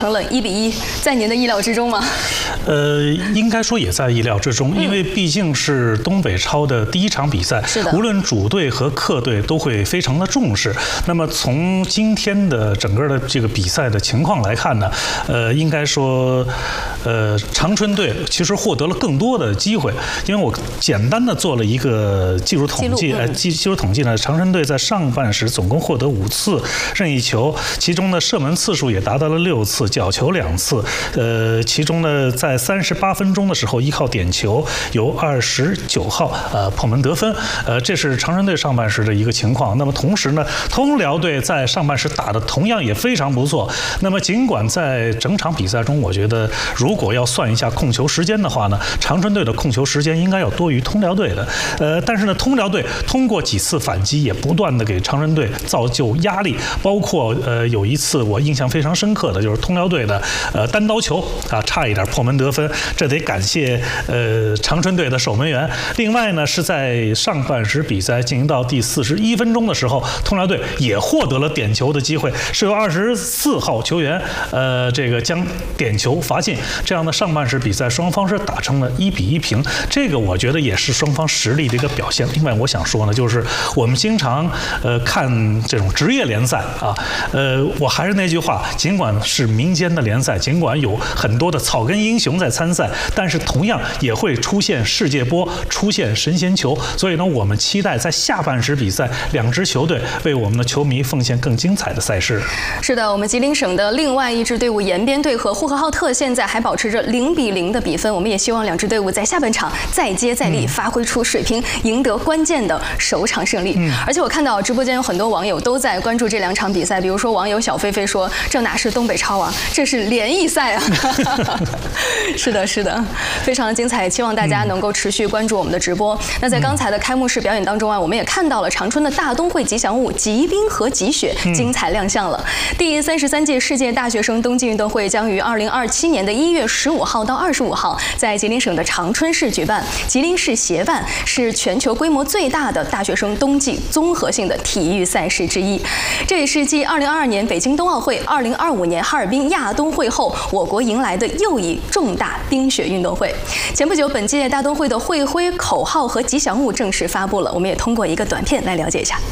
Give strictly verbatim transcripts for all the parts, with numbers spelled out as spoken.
成了一比一，在您的意料之中吗？ 呃，应该说也在意料之中，因为毕竟是东北超的第一场比赛， 是的， 无论主队和客队都会非常的重视。那么从今天的整个的这个比赛的情况来看呢，呃，应该说，呃，长春队其实获得了更多的机会，因为我简单的做了一个技术统计，呃，技技术统计呢，长春队在上半时总共获得五次任意球，其中呢射门次数也达到了六次。角球两次，呃，其中呢，在三十八分钟的时候，依靠点球由二十九号呃破门得分，呃，这是长春队上半时的一个情况。那么同时呢，通辽队在上半时打的同样也非常不错。那么尽管在整场比赛中，我觉得如果要算一下控球时间的话呢，长春队的控球时间应该要多于通辽队的，呃，但是呢，通辽队通过几次反击，也不断的给长春队造就压力，包括呃有一次我印象非常深刻的就是通辽队的呃单刀球啊，差一点破门得分，这得感谢呃长春队的守门员。另外呢，是在上半时比赛进行到第四十一分钟的时候，通辽队也获得了点球的机会，是由二十四号球员呃这个将点球罚进，这样的上半时比赛双方是打成了一比一平，这个我觉得也是双方实力的一个表现。另外我想说呢，就是我们经常呃看这种职业联赛啊，呃我还是那句话，尽管是民间的联赛，尽管有很多的草根英雄在参赛，但是同样也会出现世界波，出现神仙球。所以呢，我们期待在下半时比赛，两支球队为我们的球迷奉献更精彩的赛事。 是的，我们吉林省的另外一支队伍延边队和呼和浩特现在还保持着零比零的比分。我们也希望两支队伍在下半场再接再厉，嗯、发挥出水平，赢得关键的首场胜利。嗯、而且我看到直播间有很多网友都在关注这两场比赛，比如说网友小飞飞说：“这哪是东北超啊，这是联谊赛啊！”是的，是的，非常的精彩，希望大家能够持续关注我们的直播。那在刚才的开幕式表演当中啊，我们也看到了长春的大东会吉祥物吉冰和吉雪精彩亮相了。第三十三届世界大学生冬季运动会将于二零二七年的一月十五号到二十五号在吉林省的长春市举办。吉林市协办是全球规模最大的大学生冬季综合性的体育赛事之一，这也是继二零二二年北京冬奥会、二零二五年哈尔滨亚冬会后，我国迎来的又一重大冰雪运动会。前不久，本届大冬会的会徽、口号和吉祥物正式发布了，我们也通过一个短片来了解一下。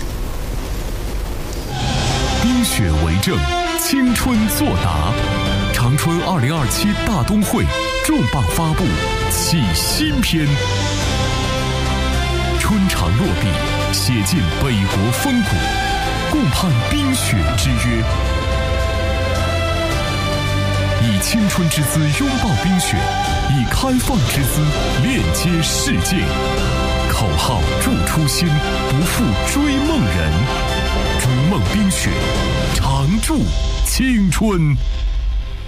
冰雪为证，青春作答。长春二零二七大冬会重磅发布，启新篇。春长落地，写进北国风骨，共盼冰雪之约。以青春之姿拥抱冰雪，以开放之姿链接世界。口号助初心，不负追梦人。逐梦冰雪，常驻青春。